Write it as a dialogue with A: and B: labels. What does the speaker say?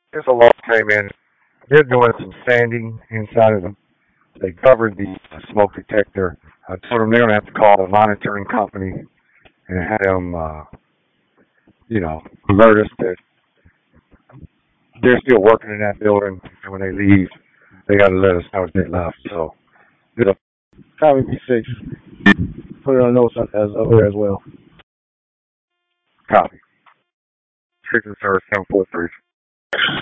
A: This alarm came in. They're doing some sanding inside of them. They covered the smoke detector. I told them they're going to have to call the monitoring company and have them, alert us that they're still working in that building. And when they leave, they got to let us know that they left. So it'll
B: Copy B6. Put it on notes as over there as well.
A: copy. 6 and service 743.